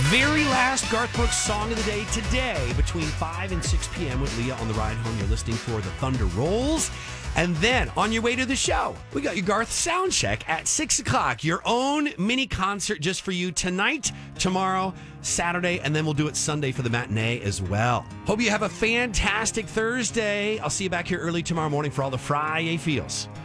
Very last Garth Brooks song of the day today between 5 and 6 p.m. with Leah on the ride home. You're listening for The Thunder Rolls. And then on your way to the show, we got your Garth sound check at 6 o'clock. Your own mini concert just for you tonight, tomorrow, Saturday, and then we'll do it Sunday for the matinee as well. Hope you have a fantastic Thursday. I'll see you back here early tomorrow morning for all the Friday feels.